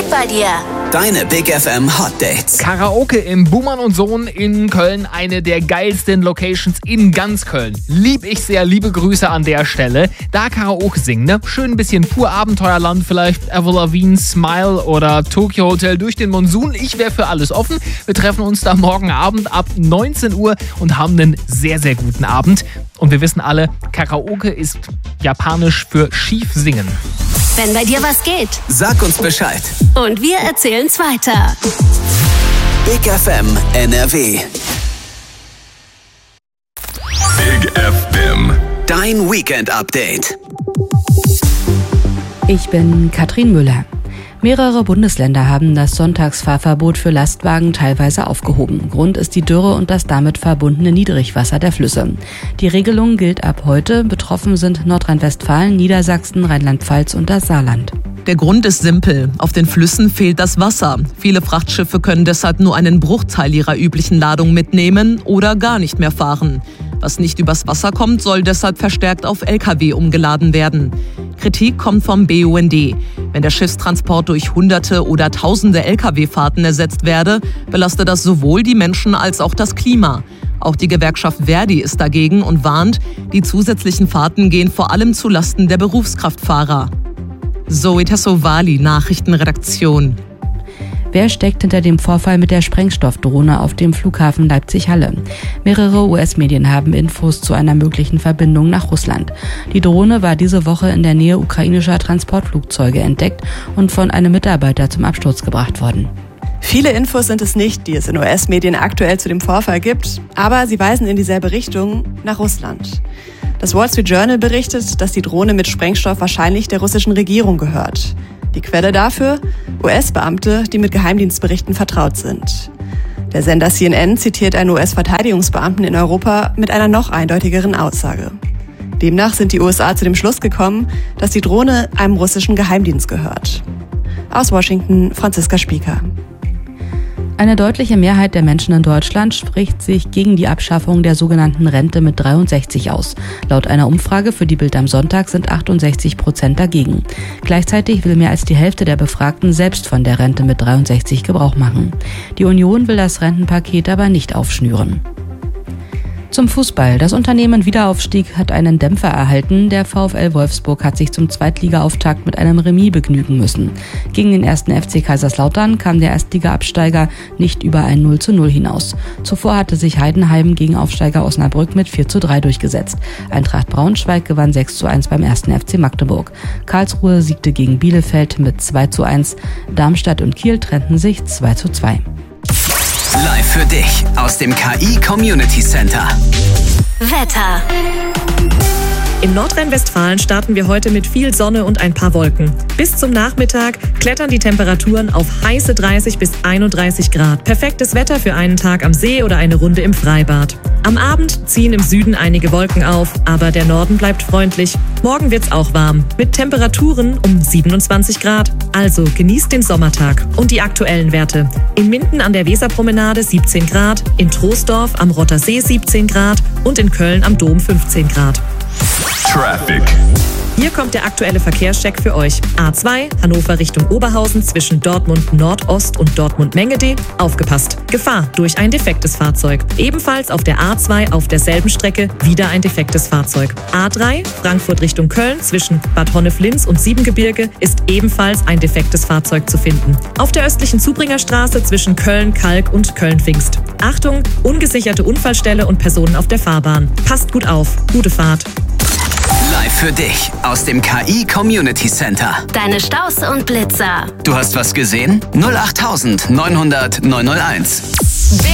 geht bei dir? Deine Big FM Hot Dates. Karaoke im Buhmann und Sohn in Köln, eine der geilsten Locations in ganz Köln. Lieb ich sehr, liebe Grüße an der Stelle. Da Karaoke singen, ne? Schön ein bisschen pur Abenteuerland, vielleicht Avril Lavigne, Smile oder Tokyo Hotel durch den Monsun. Ich wäre für alles offen. Wir treffen uns da morgen Abend ab 19 Uhr und haben einen sehr, sehr guten Abend. Und wir wissen alle, Karaoke ist japanisch für schief singen. Wenn bei dir was geht, Sag uns Bescheid. und wir erzählen's weiter. Big FM NRW. Big FM. Dein Weekend-Update. Ich bin Katrin Müller. Mehrere Bundesländer haben das Sonntagsfahrverbot für Lastwagen teilweise aufgehoben. Grund ist die Dürre und das damit verbundene Niedrigwasser der Flüsse. Die Regelung gilt ab heute. Betroffen sind Nordrhein-Westfalen, Niedersachsen, Rheinland-Pfalz und das Saarland. Der Grund ist simpel. Auf den Flüssen fehlt das Wasser. Viele Frachtschiffe können deshalb nur einen Bruchteil ihrer üblichen Ladung mitnehmen oder gar nicht mehr fahren. Was nicht übers Wasser kommt, soll deshalb verstärkt auf Lkw umgeladen werden. Kritik kommt vom BUND. Wenn der Schiffstransport durch Hunderte oder Tausende Lkw-Fahrten ersetzt werde, belastet das sowohl die Menschen als auch das Klima. Auch die Gewerkschaft Verdi ist dagegen und warnt, die zusätzlichen Fahrten gehen vor allem zulasten der Berufskraftfahrer. Zoe Tassovali, Nachrichtenredaktion. Wer steckt hinter dem Vorfall mit der Sprengstoffdrohne auf dem Flughafen Leipzig-Halle? Mehrere US-Medien haben Infos zu einer möglichen Verbindung nach Russland. Die Drohne war diese Woche in der Nähe ukrainischer Transportflugzeuge entdeckt und von einem Mitarbeiter zum Absturz gebracht worden. Viele Infos sind es nicht, die es in US-Medien aktuell zu dem Vorfall gibt, aber sie weisen in dieselbe Richtung, nach Russland. Das Wall Street Journal berichtet, dass die Drohne mit Sprengstoff wahrscheinlich der russischen Regierung gehört. Die Quelle dafür? US-Beamte, die mit Geheimdienstberichten vertraut sind. Der Sender CNN zitiert einen US-Verteidigungsbeamten in Europa mit einer noch eindeutigeren Aussage. Demnach sind die USA zu dem Schluss gekommen, dass die Drohne einem russischen Geheimdienst gehört. Aus Washington, Franziska Spieker. Eine deutliche Mehrheit der Menschen in Deutschland spricht sich gegen die Abschaffung der sogenannten Rente mit 63 aus. Laut einer Umfrage für die Bild am Sonntag sind 68% dagegen. Gleichzeitig will mehr als die Hälfte der Befragten selbst von der Rente mit 63 Gebrauch machen. Die Union will das Rentenpaket aber nicht aufschnüren. Zum Fußball. Das Unternehmen Wiederaufstieg hat einen Dämpfer erhalten. Der VfL Wolfsburg hat sich zum Zweitliga-Auftakt mit einem Remis begnügen müssen. Gegen den 1. FC Kaiserslautern kam der Erstliga-Absteiger nicht über ein 0:0 hinaus. Zuvor hatte sich Heidenheim gegen Aufsteiger Osnabrück mit 4:3 durchgesetzt. Eintracht Braunschweig gewann 6:1 beim 1. FC Magdeburg. Karlsruhe siegte gegen Bielefeld mit 2:1. Darmstadt und Kiel trennten sich 2:2. Live für dich aus dem KI Community Center. Wetter. In Nordrhein-Westfalen starten wir heute mit viel Sonne und ein paar Wolken. Bis zum Nachmittag klettern die Temperaturen auf heiße 30 bis 31 Grad. Perfektes Wetter für einen Tag am See oder eine Runde im Freibad. Am Abend ziehen im Süden einige Wolken auf, aber der Norden bleibt freundlich. Morgen wird's auch warm, mit Temperaturen um 27 Grad. Also genießt den Sommertag. Und die aktuellen Werte. In Minden an der Weserpromenade 17 Grad, in Troisdorf am Rottersee 17 Grad und in Köln am Dom 15 Grad. Traffic. Hier kommt der aktuelle Verkehrscheck für euch. A2, Hannover Richtung Oberhausen zwischen Dortmund Nordost und Dortmund Mengede. Aufgepasst. Gefahr durch ein defektes Fahrzeug. Ebenfalls auf der A2 auf derselben Strecke wieder ein defektes Fahrzeug. A3, Frankfurt Richtung Köln zwischen Bad Honnef-Linz und Siebengebirge ist ebenfalls ein defektes Fahrzeug zu finden. Auf der östlichen Zubringerstraße zwischen Köln-Kalk und Köln-Pfingst. Achtung, ungesicherte Unfallstelle und Personen auf der Fahrbahn. Passt gut auf. Gute Fahrt. Live für dich aus dem KI Community Center. Deine Staus und Blitzer. Du hast was gesehen? 08900 901.